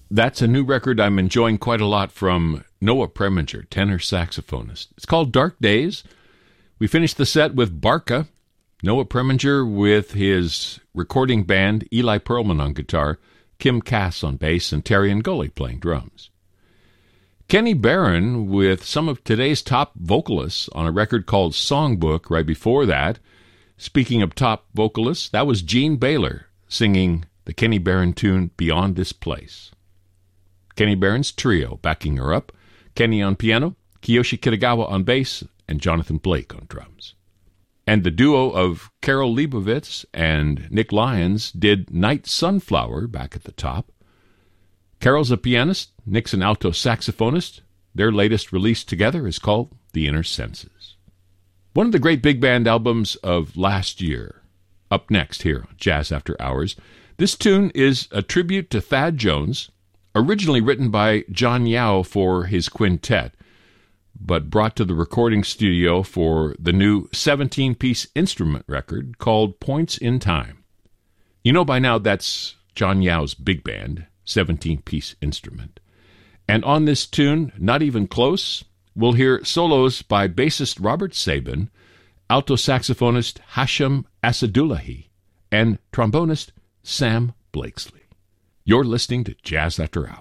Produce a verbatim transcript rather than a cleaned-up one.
That's a new record I'm enjoying quite a lot from Noah Preminger, tenor saxophonist. It's called Dark Days. We finished the set with Barca, Noah Preminger with his recording band, Eli Pearlman on guitar, Kim Cass on bass, and Terry Ngoli playing drums. Kenny Barron with some of today's top vocalists on a record called Songbook right before that. Speaking of top vocalists, that was Jean Baylor singing the Kenny Barron tune Beyond This Place. Kenny Barron's trio backing her up, Kenny on piano, Kiyoshi Kitagawa on bass, and Jonathan Blake on drums. And the duo of Carol Leibovitz and Nick Lyons did Night Sunflower back at the top. Carol's a pianist, Nick's an alto saxophonist. Their latest release together is called The Inner Senses. One of the great big band albums of last year, up next here on Jazz After Hours. This tune is a tribute to Thad Jones, originally written by John Yao for his quintet, but brought to the recording studio for the new seventeen-piece instrument record called Points in Time. You know by now that's John Yao's big band, seventeen-piece instrument. And on this tune, Not Even Close, we'll hear solos by bassist Robert Sabin, alto saxophonist Hashem Asadullahi, and trombonist Sam Blakesley. You're listening to Jazz After Hours.